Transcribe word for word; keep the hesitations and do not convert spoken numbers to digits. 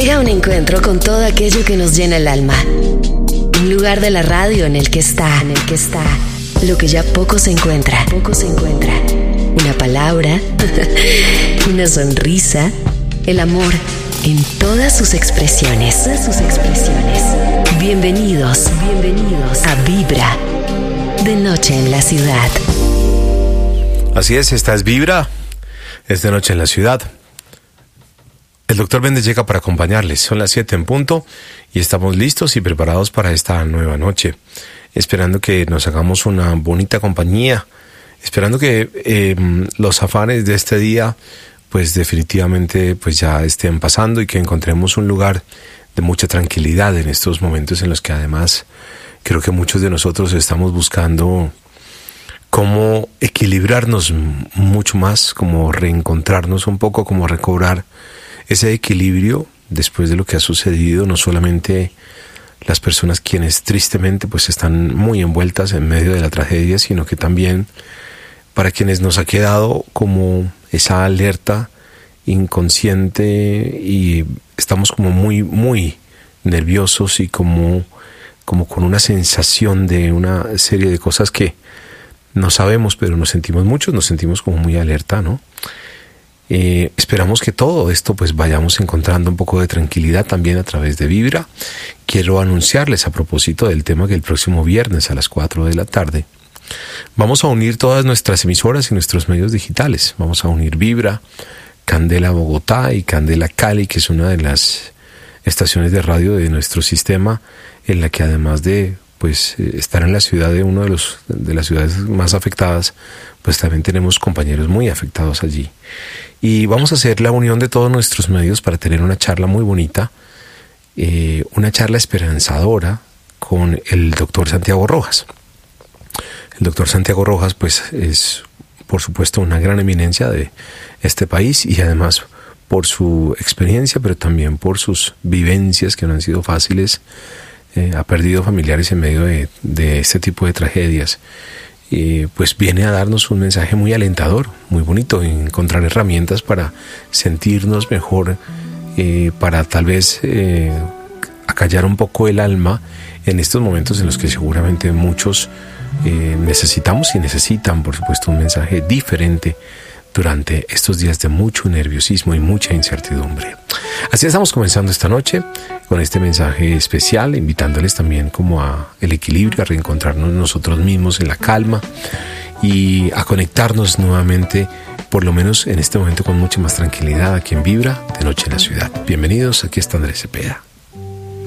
Llega un encuentro con todo aquello que nos llena el alma. Un lugar de la radio en el que está, en el que está lo que ya poco se encuentra, poco se encuentra. Una palabra, una sonrisa, el amor en todas sus expresiones, todas sus expresiones. Bienvenidos, bienvenidos a Vibra, de noche en la ciudad. Así es, esta es Vibra, es de noche en la ciudad. El doctor Méndez llega para acompañarles. Son las siete en punto y estamos listos y preparados para esta nueva noche, esperando que nos hagamos una bonita compañía, esperando que eh, los afanes de este día pues definitivamente pues ya estén pasando y que encontremos un lugar de mucha tranquilidad en estos momentos en los que además creo que muchos de nosotros estamos buscando cómo equilibrarnos mucho más, como reencontrarnos un poco, como recobrar ese equilibrio después de lo que ha sucedido, no solamente las personas quienes tristemente pues están muy envueltas en medio de la tragedia, sino que también para quienes nos ha quedado como esa alerta inconsciente y estamos como muy, muy nerviosos y como, como con una sensación de una serie de cosas que no sabemos, pero nos sentimos muchos, nos sentimos como muy alerta, ¿no? Eh, esperamos que todo esto pues vayamos encontrando un poco de tranquilidad también a través de Vibra. Quiero anunciarles a propósito del tema que el próximo viernes a las cuatro de la tarde vamos a unir todas nuestras emisoras y nuestros medios digitales. Vamos a unir Vibra, Candela Bogotá y Candela Cali, que es una de las estaciones de radio de nuestro sistema, en la que además de pues estar en la ciudad de uno de los de las ciudades más afectadas, pues también tenemos compañeros muy afectados allí. Y vamos a hacer la unión de todos nuestros medios para tener una charla muy bonita, eh, una charla esperanzadora con el doctor Santiago Rojas. El doctor Santiago Rojas pues es por supuesto una gran eminencia de este país y además por su experiencia, pero también por sus vivencias que no han sido fáciles. Eh, ha perdido familiares en medio de, de este tipo de tragedias. Y pues viene a darnos un mensaje muy alentador, muy bonito, encontrar herramientas para sentirnos mejor, eh, para tal vez eh, acallar un poco el alma en estos momentos en los que seguramente muchos eh, necesitamos y necesitan, por supuesto, un mensaje diferente durante estos días de mucho nerviosismo y mucha incertidumbre. Así estamos comenzando esta noche con este mensaje especial, invitándoles también como a el equilibrio, a reencontrarnos nosotros mismos en la calma y a conectarnos nuevamente, por lo menos en este momento, con mucha más tranquilidad aquí en Vibra, de noche en la ciudad. Bienvenidos, aquí está Andrés Cepeda.